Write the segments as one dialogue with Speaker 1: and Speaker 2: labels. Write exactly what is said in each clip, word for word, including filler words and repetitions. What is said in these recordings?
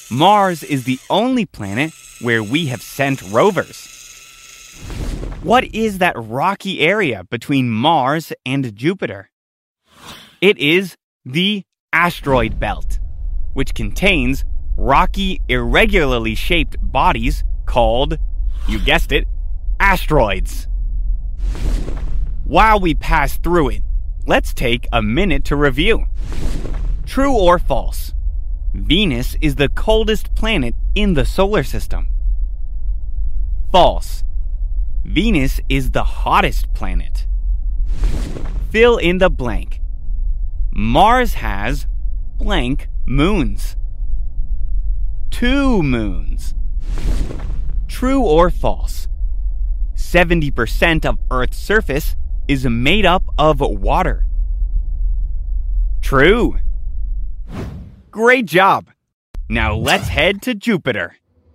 Speaker 1: Mars is the only planet where we have sent rovers. What is that rocky area between Mars and Jupiter? It is the asteroid belt, which contains rocky, irregularly shaped bodies called, you guessed it, asteroids. While we pass through it, let's take a minute to review. True or false? Venus is the coldest planet in the solar system. False. Venus is the hottest planet. Fill in the blank. Mars has blank moons. Two moons. True or false? seventy percent of Earth's surface is made up of water. True. Great job. Now let's head to Jupiter.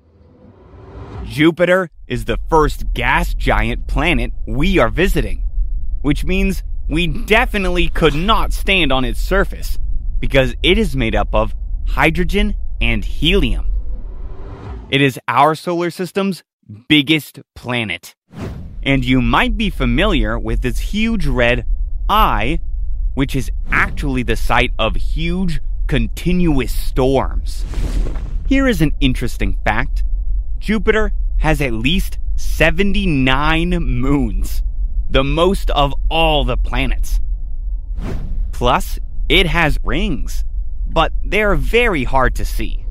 Speaker 1: Jupiter is the first gas giant planet we are visiting, which means we definitely could not stand on its surface because it is made up of hydrogen and helium. It is our solar system's biggest planet, and you might be familiar with its huge red eye, which is actually the site of huge continuous storms. Here is an interesting fact. Jupiter has at least seventy-nine moons, the most of all the planets. Plus, it has rings, but they're very hard to see.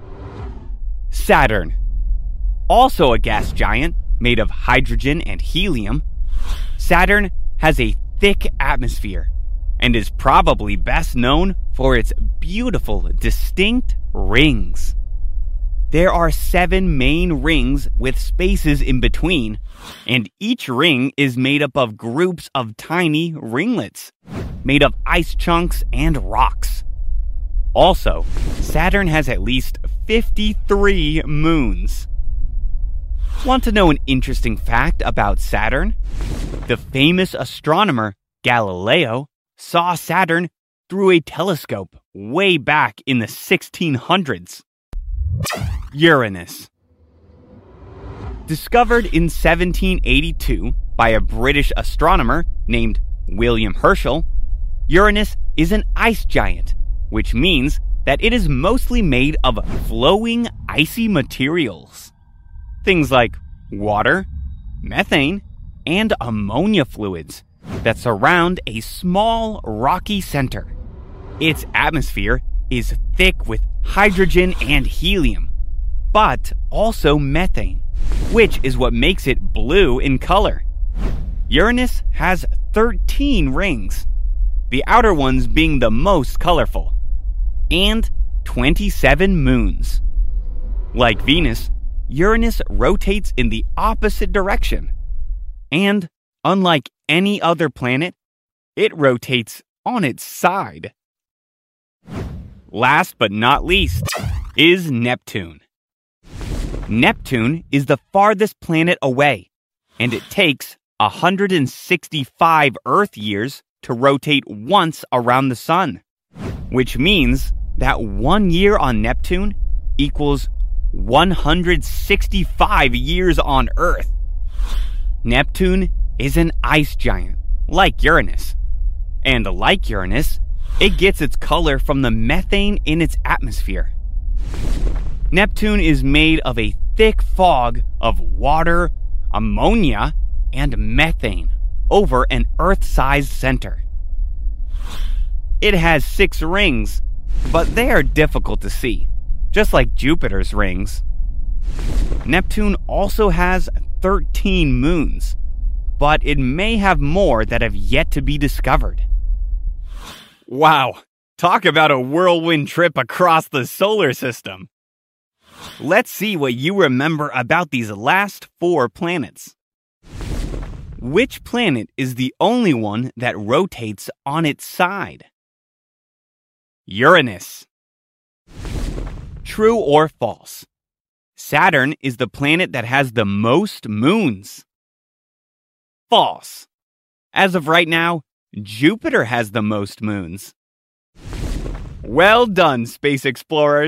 Speaker 1: Saturn, also a gas giant made of hydrogen and helium, Saturn has a thick atmosphere and is probably best known for its beautiful, distinct rings. There are seven main rings with spaces in between, and each ring is made up of groups of tiny ringlets, made of ice chunks and rocks. Also, Saturn has at least fifty-three moons. Want to know an interesting fact about Saturn? The famous astronomer Galileo saw Saturn through a telescope way back in the sixteen hundreds. Uranus. Discovered in seventeen eighty-two by a British astronomer named William Herschel, Uranus is an ice giant, which means that it is mostly made of flowing icy materials. Things like water, methane, and ammonia fluids that surround a small rocky center. Its atmosphere is thick with hydrogen and helium, but also methane, which is what makes it blue in color. Uranus has thirteen rings, the outer ones being the most colorful, and twenty-seven moons. Like Venus, Uranus rotates in the opposite direction, and unlike any other planet, it rotates on its side. Last but not least is Neptune. Neptune is the farthest planet away, and it takes one hundred sixty-five Earth years to rotate once around the Sun, which means that one year on Neptune equals one hundred sixty-five years on Earth. Neptune is an ice giant, like Uranus. And like Uranus, it gets its color from the methane in its atmosphere. Neptune is made of a thick fog of water, ammonia, and methane over an Earth-sized center. It has six rings, but they are difficult to see, just like Jupiter's rings. Neptune also has thirteen moons, but it may have more that have yet to be discovered. Wow, talk about a whirlwind trip across the solar system. Let's see what you remember about these last four planets. Which planet is the only one that rotates on its side? Uranus. True or false? Saturn is the planet that has the most moons. False. As of right now, Jupiter has the most moons. Well done, space explorers.